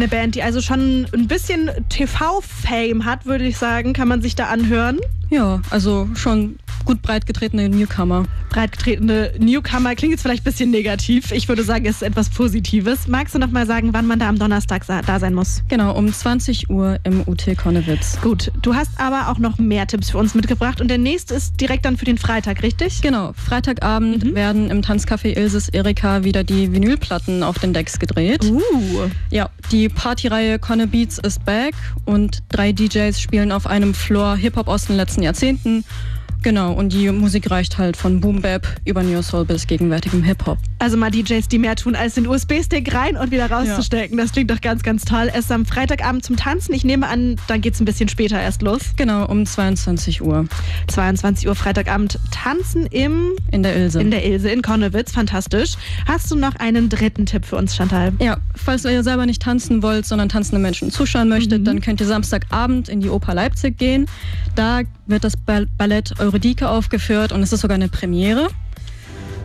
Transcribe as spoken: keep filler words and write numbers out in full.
Eine Band, die also schon ein bisschen T V-Fame hat, würde ich sagen, kann man sich da anhören. Ja, also schon gut breit getretene Newcomer. Breit getretene Newcomer klingt jetzt vielleicht ein bisschen negativ. Ich würde sagen, es ist etwas Positives. Magst du noch mal sagen, wann man da am Donnerstag da sein muss? Genau, um zwanzig Uhr im U T Konnewitz. Gut, du hast aber auch noch mehr Tipps für uns mitgebracht und der nächste ist direkt dann für den Freitag, richtig? Genau, Freitagabend mhm. werden im Tanzcafé Ilses Erika wieder die Vinylplatten auf den Decks gedreht. Uh. Ja, die Partyreihe Conne Beats ist back und drei D Js spielen auf einem Floor Hip-Hop aus den letzten Jahrzehnten. Genau, und die Musik reicht halt von Boom Bap über Neo Soul bis gegenwärtigem Hip-Hop. Also mal D Js, die mehr tun, als den U S B-Stick rein und wieder rauszustecken. Ja. Das klingt doch ganz, ganz toll. Es ist am Freitagabend zum Tanzen. Ich nehme an, dann geht es ein bisschen später erst los. Genau, um zweiundzwanzig Uhr. zweiundzwanzig Uhr Freitagabend Tanzen im... In der Ilse. In der Ilse, in Konnewitz. Fantastisch. Hast du noch einen dritten Tipp für uns, Chantal? Ja, falls ihr selber nicht tanzen wollt, sondern tanzende Menschen zuschauen möchtet, mhm. dann könnt ihr Samstagabend in die Oper Leipzig gehen. Da wird das Ballett Eurydike aufgeführt und es ist sogar eine Premiere.